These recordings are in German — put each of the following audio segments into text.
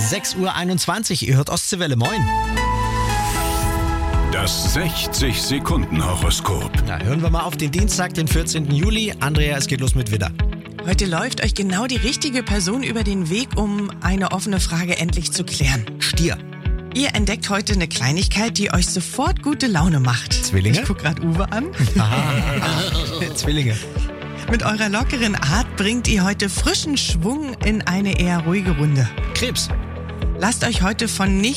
6:21 Uhr, ihr hört Ostseewelle, moin. Das 60-Sekunden-Horoskop. Na, hören wir mal auf den Dienstag, den 14. Juli. Andrea, es geht los mit Widder. Heute läuft euch genau die richtige Person über den Weg, um eine offene Frage endlich zu klären. Stier. Ihr entdeckt heute eine Kleinigkeit, die euch sofort gute Laune macht. Zwillinge? Ich guck gerade Uwe an. Zwillinge. Mit eurer lockeren Art bringt ihr heute frischen Schwung in eine eher ruhige Runde. Krebs. Lasst euch heute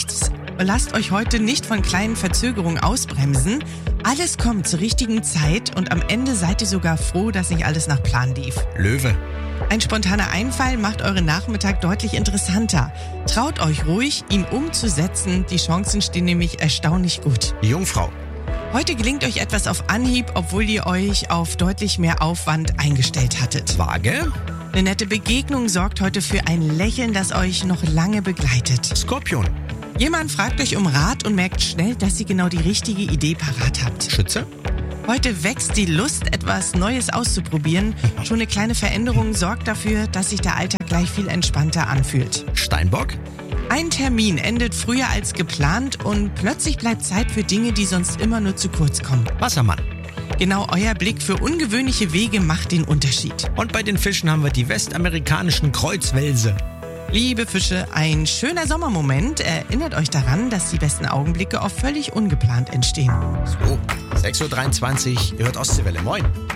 nicht von kleinen Verzögerungen ausbremsen. Alles kommt zur richtigen Zeit und am Ende seid ihr sogar froh, dass nicht alles nach Plan lief. Löwe. Ein spontaner Einfall macht euren Nachmittag deutlich interessanter. Traut euch ruhig, ihn umzusetzen. Die Chancen stehen nämlich erstaunlich gut. Jungfrau. Heute gelingt euch etwas auf Anhieb, obwohl ihr euch auf deutlich mehr Aufwand eingestellt hattet. Waage. Eine nette Begegnung sorgt heute für ein Lächeln, das euch noch lange begleitet. Skorpion. Jemand fragt euch um Rat und merkt schnell, dass ihr genau die richtige Idee parat habt. Schütze. Heute wächst die Lust, etwas Neues auszuprobieren. Schon eine kleine Veränderung sorgt dafür, dass sich der Alltag gleich viel entspannter anfühlt. Steinbock. Ein Termin endet früher als geplant und plötzlich bleibt Zeit für Dinge, die sonst immer nur zu kurz kommen. Wassermann. Genau euer Blick für ungewöhnliche Wege macht den Unterschied. Und bei den Fischen haben wir die westamerikanischen Kreuzwelse. Liebe Fische, ein schöner Sommermoment. Erinnert euch daran, dass die besten Augenblicke oft völlig ungeplant entstehen. So, 6:23 Uhr, ihr hört Ostseewelle, moin.